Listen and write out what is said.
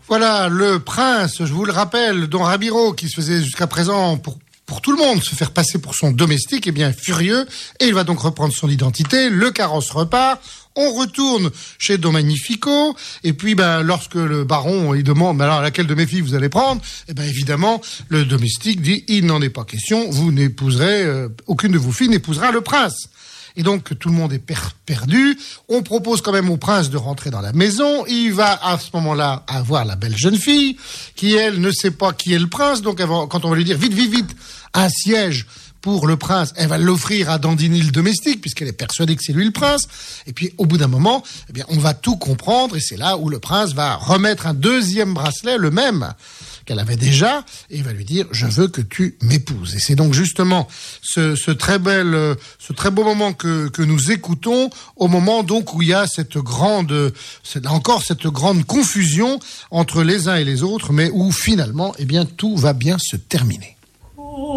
Voilà, le prince, je vous le rappelle, Don Ramiro, qui se faisait jusqu'à présent pour tout le monde se faire passer pour son domestique, est bien furieux, et il va donc reprendre son identité, le carrosse repart, on retourne chez Don Magnifico, et puis lorsque le baron il demande alors laquelle de mes filles vous allez prendre, évidemment le domestique dit il n'en est pas question, vous n'épouserez aucune de vos filles n'épousera le prince. Et donc tout le monde est perdu. On propose quand même au prince de rentrer dans la maison. Il va à ce moment-là avoir la belle jeune fille qui elle ne sait pas qui est le prince. Donc quand on va lui dire vite un siège pour le prince, elle va l'offrir à Dandini le domestique puisqu'elle est persuadée que c'est lui le prince. Et puis au bout d'un moment, on va tout comprendre et c'est là où le prince va remettre un deuxième bracelet, le même qu'elle avait déjà, et il va lui dire je veux que tu m'épouses. Et c'est donc justement ce très beau moment que nous écoutons au moment donc où il y a cette grande confusion entre les uns et les autres, mais où finalement tout va bien se terminer.